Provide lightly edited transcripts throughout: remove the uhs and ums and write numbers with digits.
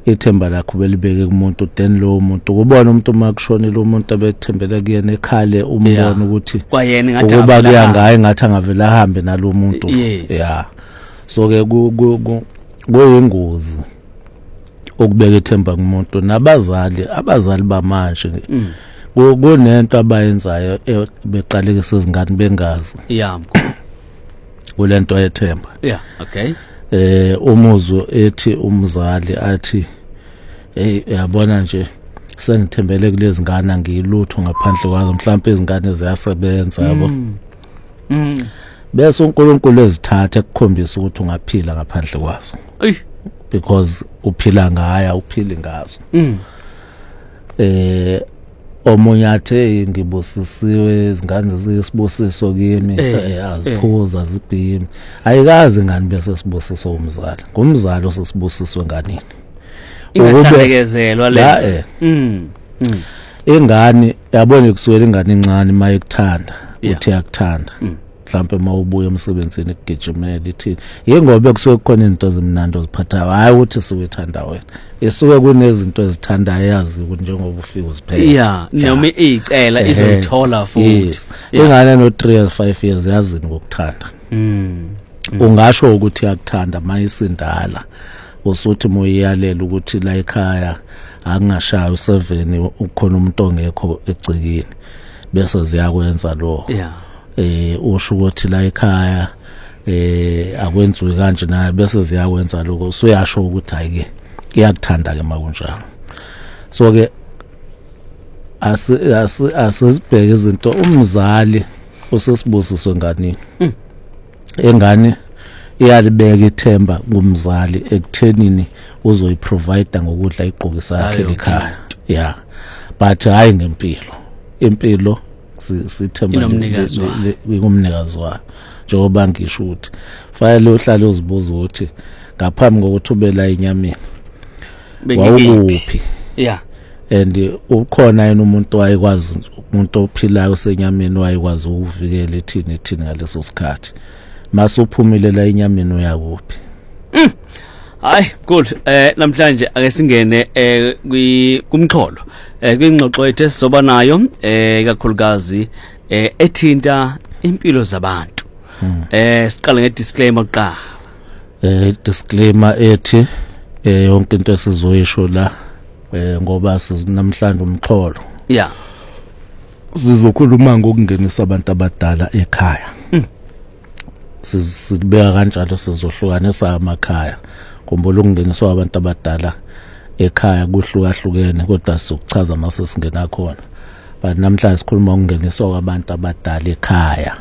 ithemba lakho belibeke kumuntu then lo muntu kubona umuntu makushonile umuntu abethembele kuyena ekhale umbona ukuthi kwayena ngathi ukuba kuyangaye ngathi angavela ahambe nalo muntu so ke kuyingozi ukubeka ithemba kumuntu abazali bamanje kunento abayenzayo beqaleke sezingane bengazi kulento yethemba umuzwe ethi umzali athi yabona nje sengithembele kulezi ngane angiyilutho ngaphandle kwazo mhlawumbe izingane ziyasebenza yabo bese uNkulunkulu ezithatha ekukhombisa ukuthi ungaphila ngaphandle kwazo because uphila ngaya uphili ngazo omunye athe ngibusisiwe izingane ziyisibusiso kimi aziphuza azibhimi ayikazi ngani bese sibusiso umzali ngumzali osesibusiswe nganini ingahlanekezelwa le ingane yabona kuswela ingane incane mayekuthanda uthi yakuthanda mhlawumbe mawubuya emsebenzini ekugijimela ithi yengoba kusuke kukhona izinto ezimnandi oziphathayo hayi ukuthi siwethanda wena isuke kunezinto ezithandayo yazi ukuthi njengoba ufika uziphethe noma icela izolithola futhi ingane no 3 years 5 years yazi ngokuthanda ungasho ukuthi yakuthanda mayisindala usuthi moyiyalela ukuthi la ekhaya akungashaya u7 ukhona umuntu ongekho egcikini bese ziyakwenza lo usho ukuthi la ekhaya akwenziwe kanje naye bese ziyakwenza lokho usuyasho ukuthi hayike iyakuthanda ke makunjalo so ke asizibheke izinto umzali osesibusiswe ngani engane iyalibeka ithemba kumzali ekuthenini uzoyiprovide ngokudla igqokisa yakhe ekhaya but hayi ngempilo impilo sithemba ngomnikazi wayo njengoba ngisho ukuthi fanele uhlale uzibuza ukuthi ngaphambi kokuthi ube la enyameni wawuphi and ukhona yena umuntu wayekwazi umuntu ophilayo osenyameni wayekwazi ukuvikela ithini ngaleso sikhathi mase uphumile la enyameni uyakuphi hayi good namhlanje ake singene kumxholo kwingxoxo ethu esizoba nayo ikakhulukazi ethinta impilo zabantu siqale ngedisclaimer kuqala disclaimer ethi yonke into esizoyisho la ngoba namhlanje umxholo sizokhuluma ngokungenisa abantu abadala ekhaya sizibeka kanjalo sizohlukanisa amakhaya kumbula ukungeniswa abantu abadala ekhaya kuhlukahlukene kodwa sizokuchaza mase singena khona but namhlanje sikhuluma ngokungeniswa kwabantu abadala ekhaya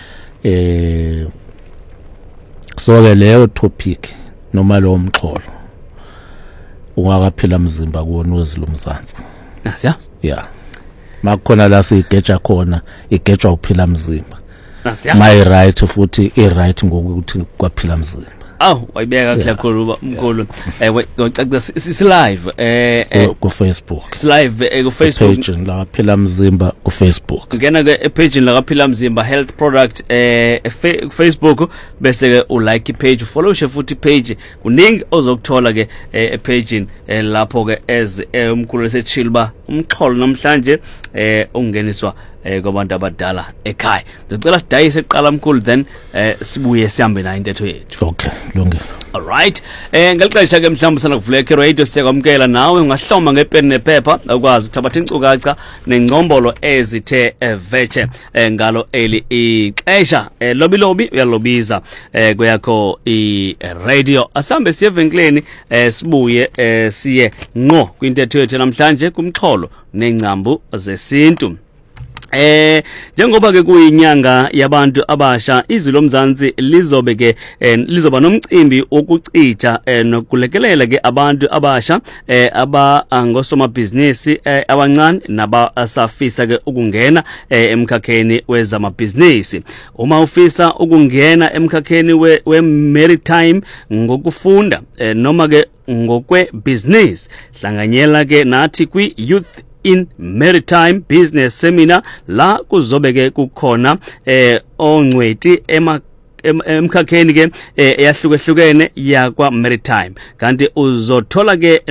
so ke leyo topic noma lo mxholo ungakaphila mzimba kuwona wezilumzansi makukhona la sigeja khona igeja uphila mzimba my right futhi right ngokuthi kwaphila mzimba wayibeka kahle kakhulu umkhulu ngicacisa si live ku Facebook live ku Facebook page la Phila Mzimba ku Facebook ngena ke page la Phila Mzimba health product Facebook bese ke u like page follow futhi page kuningi ozokuthola ke page lapho ke as umkhulu sechilba umxholo namhlanje ungeniswa kwabantu abadala ekhaya ngicela sidayise eqala mkhulu then sibuye sihambe nayo intetho yethu okay lungile all right ngelixesha ke mhlawumbe sana kuvuleke radio siyakwamkela nawe ungahloma ngepeni nephepha ukwazi ukuthatha inkcukacha nengcombolo ezithe vetshe ngalo eli ixesha lobilobi uyalobiza kuyakho i radio asambe siye evenkleni sibuye siye ngqo kwintetho yethu namhlanje kumxholo nengcambu zesintu njengoba ke kuyinyanga yabantu abasha izwi lomzansi lizobe ke lizoba nomcimbi wokucija nokulekelela ke abantu abasha ngosomabhizinisi abancane nabasafisa ke ukungena emkhakheni wezamabhizinisi uma ufisa ukungena emkhakheni we-maritime ngokufunda noma ke ngokwe business hlanganyela ke nathi kwi youth in Maritime Business Seminar la kuzobeke kukhona ongcweti emkhakheni ke eyahlukehlukene yakwa Maritime kanti uzothola ke